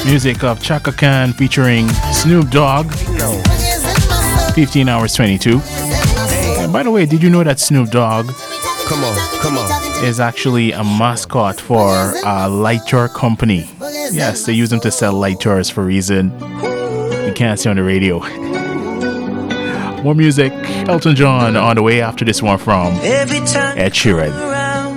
Music of Chaka Khan featuring Snoop Dogg. 15 hours 22. And by the way, did you know that Snoop Dogg is actually a mascot for a lighter company? Yes, they use them to sell lighters for a reason you can't see on the radio. More music, Elton John on the way after this one from Ed Sheeran.